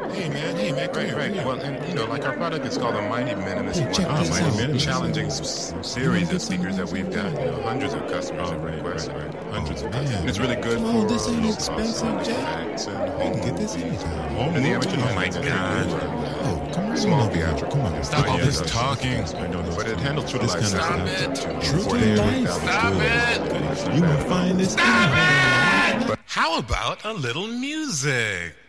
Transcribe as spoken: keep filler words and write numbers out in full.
Hey man, hey man, Right, right. Well, and you know, like our product is called the Mighty Minimus. Hey, check one. this Mighty out. Minimus. Challenging s- series of speakers that we've got. You know, hundreds of customers have requested. Hundreds of customers. And it's really good Come for on, this ain't low expensive, cost Jack. effects and You home can get this movies. anytime. Home and the original Oh my thing is God. very good. Oh, come on. Small over here. theatrical. Come on. Stop all Yeah, this those- talking. I know those. But it handles true to This life. kind of stuff. stuff. True to forty-eight life. thousand. Stop Good. it. You will find this. Stop it! How about a little music?